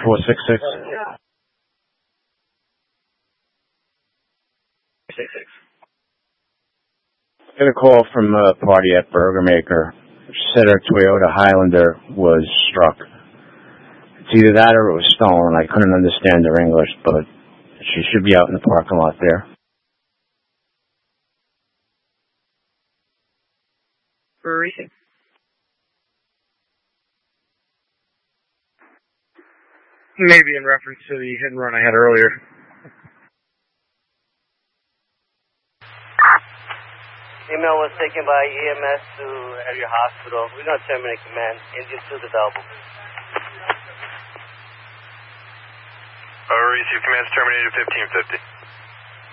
466. Got a call from a party at Burger Maker. She said her Toyota Highlander was struck. It's either that or it was stolen. I couldn't understand her English, but she should be out in the parking lot there. For a reason. Maybe in reference to the hit and run I had earlier. Email was taken by EMS to area hospital. We're going to terminate command. Engine 2 available. Receive commands terminated 1550.